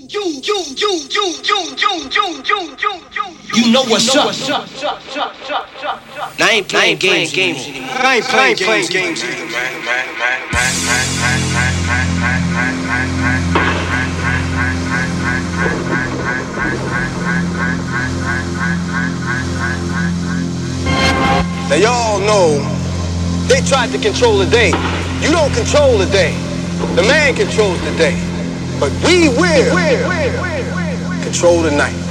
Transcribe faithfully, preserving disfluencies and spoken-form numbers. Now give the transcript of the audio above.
You know what's up. Now I ain't playing games anymore. I ain't playing games either, Now y'all know they tried to control the day. You don't control the day. The man controls the day. But we will control the night.